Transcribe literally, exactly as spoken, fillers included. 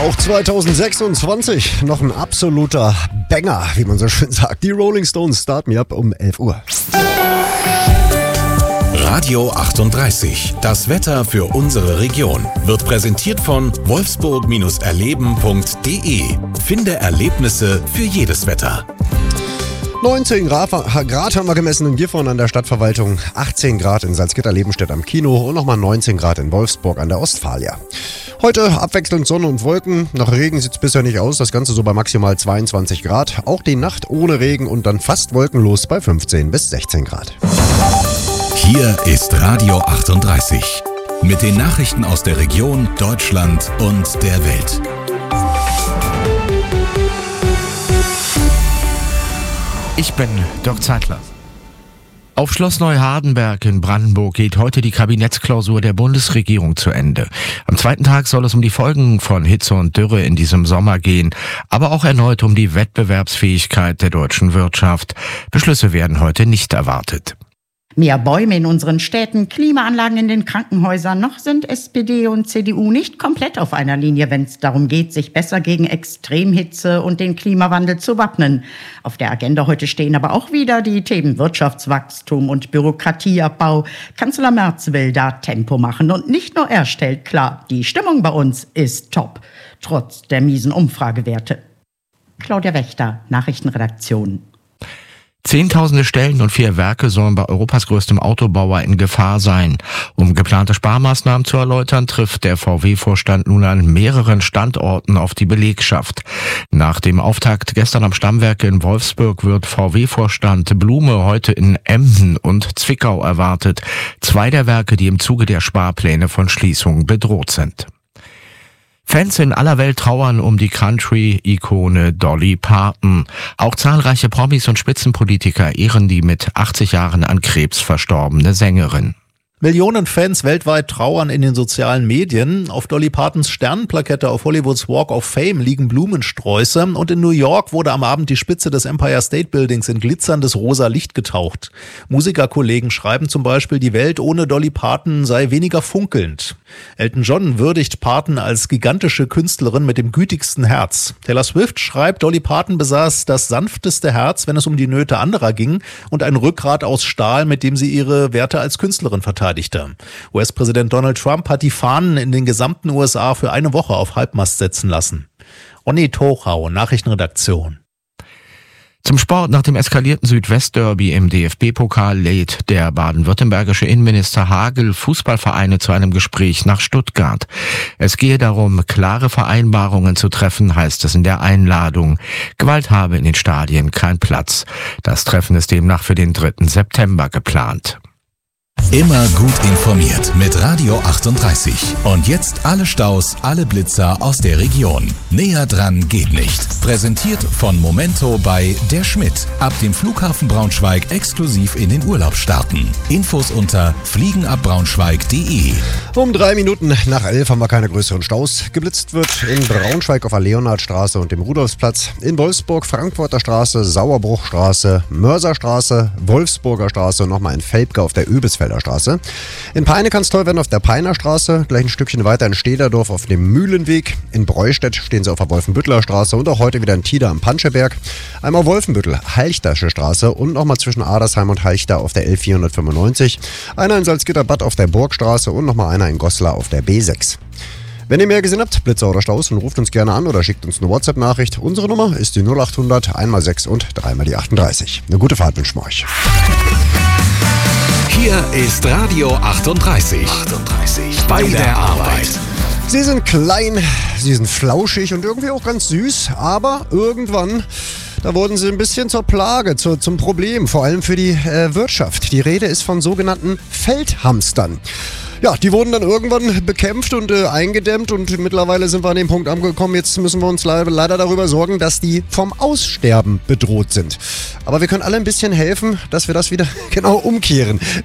Auch zweitausendsechsundzwanzig noch ein absoluter Banger, wie man so schön sagt. Die Rolling Stones Start Me Up um elf Uhr. Radio achtunddreißig. Das Wetter für unsere Region wird präsentiert von wolfsburg erleben punkt de. Finde Erlebnisse für jedes Wetter. neunzehn Grad, Grad haben wir gemessen in Gifhorn an der Stadtverwaltung, achtzehn Grad in Salzgitter-Lebenstedt am Kino und nochmal neunzehn Grad in Wolfsburg an der Ostfalia. Heute abwechselnd Sonne und Wolken. Nach Regen sieht es bisher nicht aus. Das Ganze so bei maximal zweiundzwanzig Grad. Auch die Nacht ohne Regen und dann fast wolkenlos bei fünfzehn bis sechzehn Grad. Hier ist Radio achtunddreißig. Mit den Nachrichten aus der Region, Deutschland und der Welt. Ich bin Dirk Zeitler. Auf Schloss Neuhardenberg in Brandenburg geht heute die Kabinettsklausur der Bundesregierung zu Ende. Am zweiten Tag soll es um die Folgen von Hitze und Dürre in diesem Sommer gehen, aber auch erneut um die Wettbewerbsfähigkeit der deutschen Wirtschaft. Beschlüsse werden heute nicht erwartet. Mehr Bäume in unseren Städten, Klimaanlagen in den Krankenhäusern. Noch sind S P D und C D U nicht komplett auf einer Linie, wenn es darum geht, sich besser gegen Extremhitze und den Klimawandel zu wappnen. Auf der Agenda heute stehen aber auch wieder die Themen Wirtschaftswachstum und Bürokratieabbau. Kanzler Merz will da Tempo machen und nicht nur er stellt klar, die Stimmung bei uns ist top, trotz der miesen Umfragewerte. Claudia Wächter, Nachrichtenredaktion. Zehntausende Stellen und vier Werke sollen bei Europas größtem Autobauer in Gefahr sein. Um geplante Sparmaßnahmen zu erläutern, trifft der V W-Vorstand nun an mehreren Standorten auf die Belegschaft. Nach dem Auftakt gestern am Stammwerk in Wolfsburg wird V W-Vorstand Blume heute in Emden und Zwickau erwartet. Zwei der Werke, die im Zuge der Sparpläne von Schließung bedroht sind. Fans in aller Welt trauern um die Country-Ikone Dolly Parton. Auch zahlreiche Promis und Spitzenpolitiker ehren die mit achtzig Jahren an Krebs verstorbene Sängerin. Millionen Fans weltweit trauern in den sozialen Medien. Auf Dolly Partons Sternenplakette auf Hollywoods Walk of Fame liegen Blumensträuße und in New York wurde am Abend die Spitze des Empire State Buildings in glitzerndes rosa Licht getaucht. Musikerkollegen schreiben zum Beispiel, die Welt ohne Dolly Parton sei weniger funkelnd. Elton John würdigt Parton als gigantische Künstlerin mit dem gütigsten Herz. Taylor Swift schreibt, Dolly Parton besaß das sanfteste Herz, wenn es um die Nöte anderer ging und ein Rückgrat aus Stahl, mit dem sie ihre Werte als Künstlerin verteidigte. U S-Präsident Donald Trump hat die Fahnen in den gesamten U S A für eine Woche auf Halbmast setzen lassen. Onni Tochau, Nachrichtenredaktion. Zum Sport: Nach dem eskalierten Südwestderby im D F B-Pokal lädt der baden-württembergische Innenminister Hagel Fußballvereine zu einem Gespräch nach Stuttgart. Es gehe darum, klare Vereinbarungen zu treffen, heißt es in der Einladung. Gewalt habe in den Stadien keinen Platz. Das Treffen ist demnach für den dritten September geplant. Immer gut informiert mit Radio achtunddreißig. Und jetzt alle Staus, alle Blitzer aus der Region. Näher dran geht nicht. Präsentiert von Momento bei Der Schmidt. Ab dem Flughafen Braunschweig exklusiv in den Urlaub starten. Infos unter fliegenabbraunschweig punkt de. Um drei Minuten nach elf haben wir keine größeren Staus. Geblitzt wird in Braunschweig auf der Leonhardstraße und dem Rudolfsplatz. In Wolfsburg Frankfurter Straße, Sauerbruchstraße, Mörserstraße, Wolfsburger Straße und nochmal in Velpke auf der Öbisfelder Straße. In Peine kann es toll werden auf der Peiner Straße, gleich ein Stückchen weiter in Stederdorf auf dem Mühlenweg. In Breustedt stehen sie auf der Wolfenbütteler Straße und auch heute wieder in Tida am Panscheberg. Einmal Wolfenbüttel, Halchtasche Straße und nochmal zwischen Adersheim und Halchter auf der L vierhundertfünfundneunzig. Einer in Salzgitterbad auf der Burgstraße und nochmal einer in Goslar auf der B sechs. Wenn ihr mehr gesehen habt, Blitzer oder Staus, dann ruft uns gerne an oder schickt uns eine WhatsApp-Nachricht. Unsere Nummer ist die null achthundert, eins mal sechs und drei mal die achtunddreißig. Eine gute Fahrt wünschen wir euch. Hier ist Radio achtunddreißig. achtunddreißig. Bei der Arbeit. Sie sind klein, sie sind flauschig und irgendwie auch ganz süß, aber irgendwann, da wurden sie ein bisschen zur Plage, zu, zum Problem, vor allem für die äh, Wirtschaft. Die Rede ist von sogenannten Feldhamstern. Ja, die wurden dann irgendwann bekämpft und äh, eingedämmt und mittlerweile sind wir an dem Punkt angekommen, jetzt müssen wir uns leider, leider darüber sorgen, dass die vom Aussterben bedroht sind. Aber wir können alle ein bisschen helfen, dass wir das wieder genau umkehren.